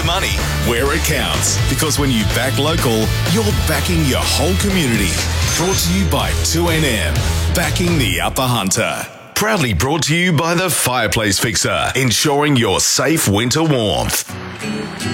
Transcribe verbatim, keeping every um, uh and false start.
your money where it counts. Because when you back local, you're backing your whole community. Brought to you by two N M. Backing the Upper Hunter. Proudly brought to you by the Fireplace Fixer, ensuring your safe winter warmth.